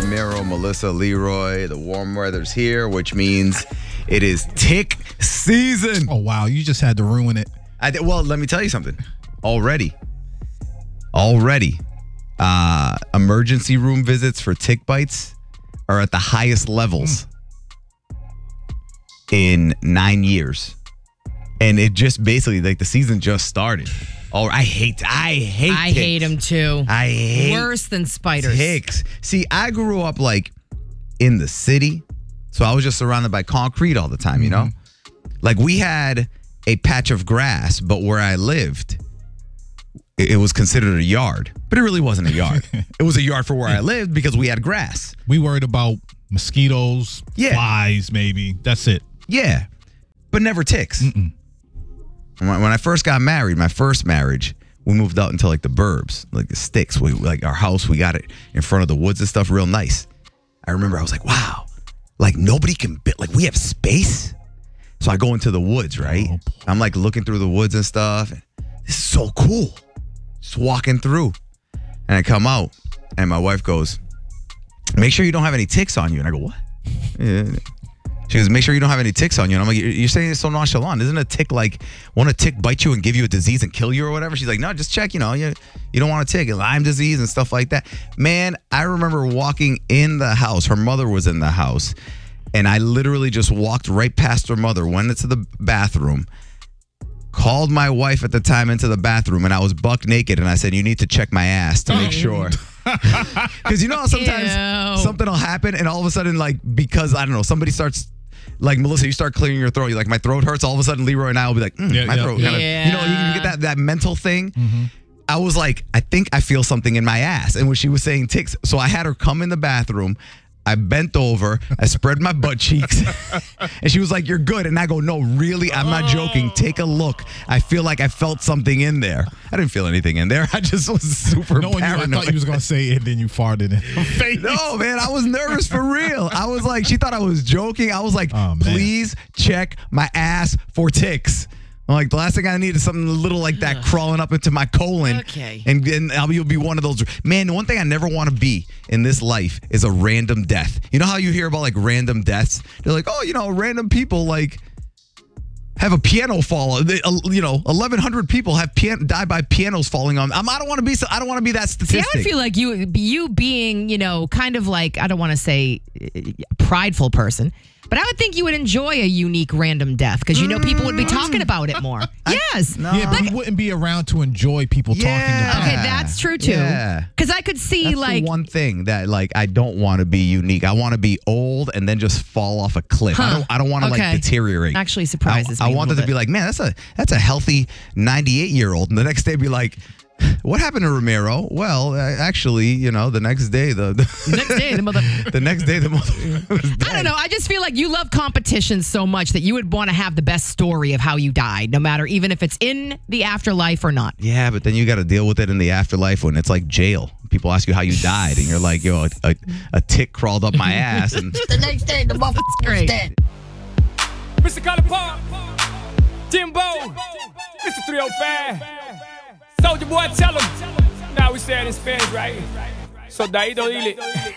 Ramiro, Melissa, Leroy. The warm weather's here, which means it is tick season. Oh, wow. You just had to ruin it. Well, let me tell you something. Already. Emergency room visits for tick bites are at the highest levels in 9 years. And it just basically, like, the season just started. Oh, I hate ticks. I hate them too. I hate worse than spiders. Ticks. See, I grew up like in the city, so I was just surrounded by concrete all the time, you know? Like we had a patch of grass, but where I lived, it was considered a yard. But it really wasn't a yard. It was a yard for where I lived because we had grass. We worried about mosquitoes, flies, maybe. That's it. Yeah, but never ticks. When I first got married, my first marriage, we moved out into like the burbs, like the sticks. Like our house, we got it in front of the woods and stuff, real nice. I remember I was like, wow, like nobody can like we have space. So I go into the woods, right? I'm like looking through the woods and stuff. And this is so cool. Just walking through. And I come out and my wife goes, make sure you don't have any ticks on you. And I go, what? She goes, make sure you don't have any ticks on you. And I'm like, you're saying it's so nonchalant. Isn't a tick like, won't a tick bite you and give you a disease and kill you or whatever? She's like, no, just check, you don't want a tick, Lyme disease and stuff like that. Man, I remember walking in the house. Her mother was in the house. And I literally just walked right past her mother, went into the bathroom, called my wife at the time into the bathroom, and I was buck naked. And I said, you need to check my ass to make sure. Because you know how sometimes something will happen and all of a sudden, like, because, I don't know, somebody starts... Like, Melissa, you start clearing your throat. You're like, my throat hurts. All of a sudden, Leroy and I will be like, my throat kind of, you know, you get that mental thing. I was like, I think I feel something in my ass. And when she was saying ticks, so I had her come in the bathroom. I bent over. I spread my butt cheeks. And she was like, you're good. And I go, no, really? I'm not joking. Take a look. I feel like I felt something in there. I didn't feel anything in there. I just was super paranoid. I thought you was going to say it, and then you farted in her face. No, man, I was nervous for real. I was like, she thought I was joking. I was like, please check my ass for ticks. I'm like, the last thing I need is something little like that crawling up into my colon. Okay. And you'll be one of those. Man, the one thing I never want to be in this life is a random death. You know how you hear about like random deaths? They're like, oh, random people like have a piano fall. 1,100 people have die by pianos falling on. I don't want to be that statistic. See, I would feel like you being, kind of like, I don't want to say prideful person, but I would think you would enjoy a unique random death because people would be talking about it more. Yes. No. Yeah, but you wouldn't be around to enjoy people talking about it. Okay, that's true too. Yeah. Because I could see that's the one thing that like I don't want to be unique. I want to be old and then just fall off a cliff. I don't want to like deteriorate. Actually surprises me. I want them to be like, man, that's a healthy 98-year-old. And the next day be like, what happened to Ramiro? Well, actually, the next day, the next day, the mother was dead. I don't know. I just feel like you love competition so much that you would want to have the best story of how you died, no matter even if it's in the afterlife or not. Yeah, but then you got to deal with it in the afterlife when it's like jail. People ask you how you died, and you're like, yo, a tick crawled up my ass, and the next day, the motherfucker's dead. Mr. Color Pop, Jimbo, Mr. 305. Soldier boy, tell him. Now we say it in Spanish, right? Soldadito, dile.